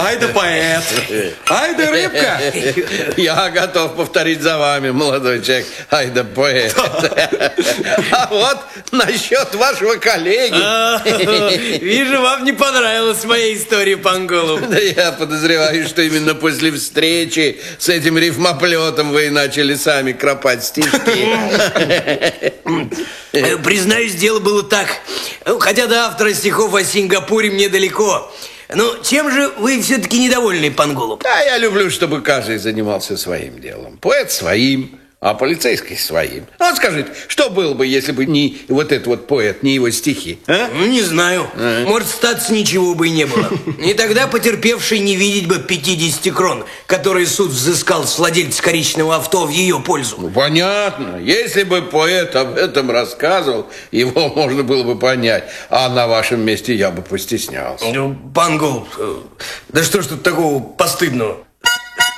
Ай да поэт! Ай да рыбка! Я готов повторить за вами, молодой человек. Ай да поэт. А вот насчет вашего коллеги. Вижу, вам не понравилась моя история, пан Голуб. Да я подозреваю, что именно после встречи с этим рифмоплетом вы и начали сами кропать стишки. Признаюсь, дело было так. Хотя до автора стихов о Сингапуре мне далеко. Но чем же вы все-таки недовольны, пан Голуб? А я люблю, чтобы каждый занимался своим делом. Поэт своим, а полицейский своим. А вот скажите, что было бы, если бы не вот этот вот поэт, не его стихи? А? Ну, не знаю. Может, статься ничего бы и не было. И тогда потерпевший не видеть бы 50 крон, которые суд взыскал с владельца коричневого авто в ее пользу. Ну, понятно. Если бы поэт об этом рассказывал, его можно было бы понять. А на вашем месте я бы постеснялся. Ну, пан Голуб, да что ж тут такого постыдного?